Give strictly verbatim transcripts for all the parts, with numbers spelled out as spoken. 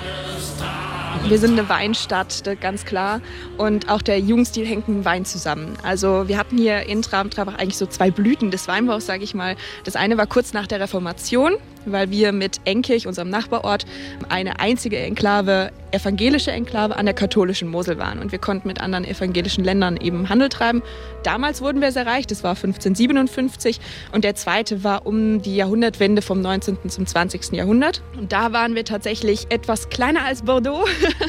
Wir sind eine Weinstadt, ganz klar. Und auch der Jugendstil hängt mit dem Wein zusammen. Also wir hatten hier in Traben-Trabach eigentlich so zwei Blüten des Weinbaus, sage ich mal. Das eine war kurz nach der Reformation, weil wir mit Enkirch, unserem Nachbarort, eine einzige Enklave, evangelische Enklave an der katholischen Mosel waren. Und wir konnten mit anderen evangelischen Ländern eben Handel treiben. Damals wurden wir sehr reich, das war fünfzehnhundertsiebenundfünfzig. Und der zweite war um die Jahrhundertwende vom neunzehnten zum zwanzigsten Jahrhundert. Und da waren wir tatsächlich etwas kleiner als Bordeaux,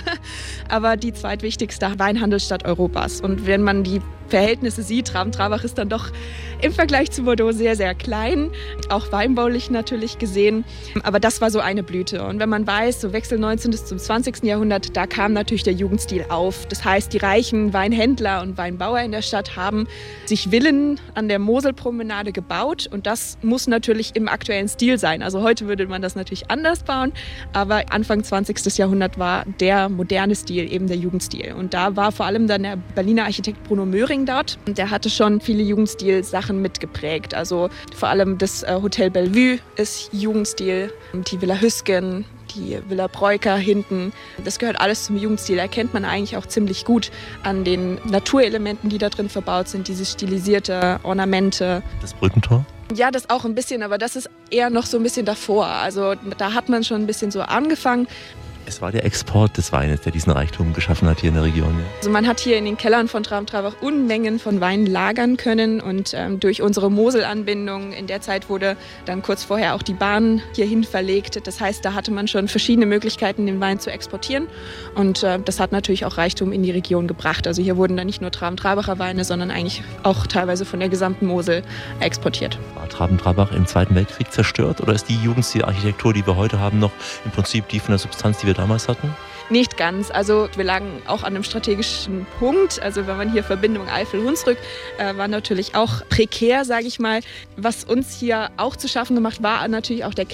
aber die zweitwichtigste Weinhandelsstadt Europas. Und wenn man die Verhältnisse sieht, Traben-Trabach ist dann doch im Vergleich zu Bordeaux sehr, sehr klein, auch weinbaulich natürlich gesehen. Aber das war so eine Blüte. Und wenn man weiß, so Wechsel neunzehnten zum zwanzigsten Jahrhundert, da kam natürlich der Jugendstil auf. Das heißt, die reichen Weinhändler und Weinbauer in der Stadt haben sich Villen an der Moselpromenade gebaut. Und das muss natürlich im aktuellen Stil sein. Also heute würde man das natürlich anders bauen. Aber Anfang zwanzigsten Jahrhundert war der moderne Stil eben der Jugendstil. Und da war vor allem dann der Berliner Architekt Bruno Möhring dort. Und der hatte schon viele Jugendstil-Sachen mitgeprägt. Also vor allem das äh, Hotel Bellevue ist Jugendstil, die Villa Hüsgen, die Villa Breuker hinten. Das gehört alles zum Jugendstil. Erkennt man eigentlich auch ziemlich gut an den Naturelementen, die da drin verbaut sind, diese stilisierte Ornamente. Das Brückentor? Ja, das auch ein bisschen, aber das ist eher noch so ein bisschen davor. Also da hat man schon ein bisschen so angefangen. Es war der Export des Weines, der diesen Reichtum geschaffen hat hier in der Region. Ja. Also man hat hier in den Kellern von Traben-Trabach Unmengen von Wein lagern können und ähm, durch unsere Moselanbindung in der Zeit wurde dann kurz vorher auch die Bahn hierhin verlegt. Das heißt, da hatte man schon verschiedene Möglichkeiten, den Wein zu exportieren und äh, das hat natürlich auch Reichtum in die Region gebracht. Also hier wurden dann nicht nur Traben-Trabacher Weine, sondern eigentlich auch teilweise von der gesamten Mosel exportiert. War Traben-Trabach im Zweiten Weltkrieg zerstört oder ist die Jugendstilarchitektur, die wir heute haben, noch im Prinzip die von der Substanz, die wir damals hatten? Nicht ganz. Also wir lagen auch an einem strategischen Punkt. Also wenn man hier Verbindung Eifel-Hunsrück äh, war natürlich auch prekär, sage ich mal. Was uns hier auch zu schaffen gemacht, war natürlich auch der